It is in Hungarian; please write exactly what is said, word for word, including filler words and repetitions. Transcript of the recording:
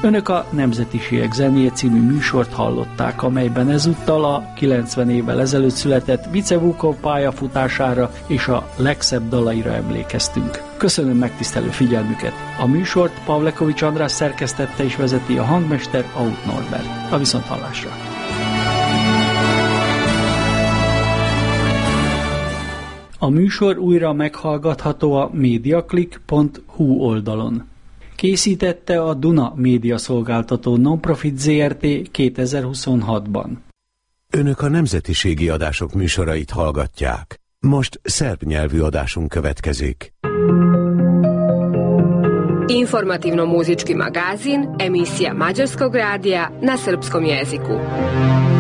Önök a Nemzetiségek zenéje című műsort hallották, amelyben ezúttal a kilencven évvel ezelőtt született Vicevúkov pályafutására és a legszebb dalaira emlékeztünk. Köszönöm megtisztelő figyelmüket! A műsort Pavlekovics András szerkesztette és vezeti, a hangmester Aut Norbert. A viszonthallásra! A műsor újra meghallgatható a mediaclick pont hu oldalon. Készítette a Duna Média Szolgáltató Nonprofit zé er té kétezer-huszonhatban. Önök a nemzetiségi adások műsorait hallgatják. Most szerb nyelvű adásunk következik. Informativno-muzički magazin, emisija Mađarskog radija na srpskom jeziku.